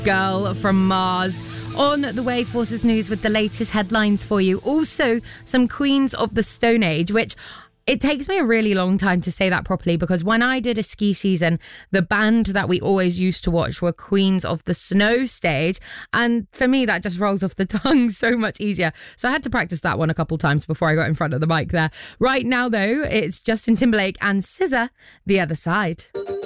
Girl from Mars. On the way, Forces News with the latest headlines for you. Also, some Queens of the Stone Age, which it takes me a really long time to say that properly because when I did a ski season, the band that we always used to watch were Queens of the Snow Stage. And for me, that just rolls off the tongue so much easier. So I had to practice that one a couple times before I got in front of the mic there. Right now, though, it's Justin Timberlake and SZA, The Other Side.